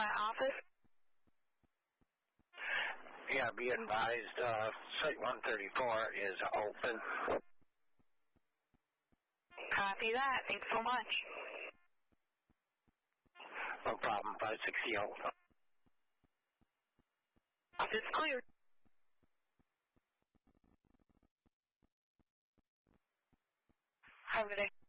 my office? Yeah, be advised, Site 134 is open. Copy that. Thanks so much. No problem, 560. Office clear. Have a good day.